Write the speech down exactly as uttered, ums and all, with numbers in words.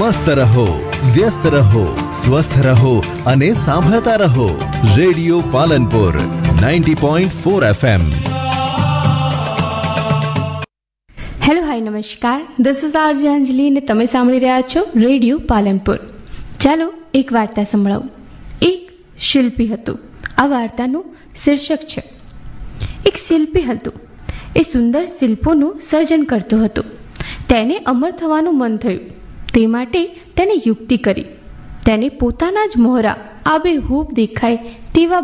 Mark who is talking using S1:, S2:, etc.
S1: મસ્ત રહો, વ્યસ્ત રહો, સ્વસ્થ રહો અને સાંભળતા રહો radio Palanpur ninety point four FM.
S2: Hello hi નમસ્કાર, દિસ ઇઝ આરજે અંજલિ અને તમે સાંભળી રહ્યા છો રેડિયો પાલનપુર. ચાલો એક વાર્તા સંભળાવું. એક શિલ્પી હતું. આ વાર્તાનું શીર્ષક છે એક શિલ્પી હતું. એ સુંદર શિલ્પોનું સર્જન કરતો હતો. તેને અમર થવાનું મન થયું. તે માટે તેણે યુક્તિ કરી. તેને પોતાના જ મોહરા આબેહૂબ દેખાય તેવા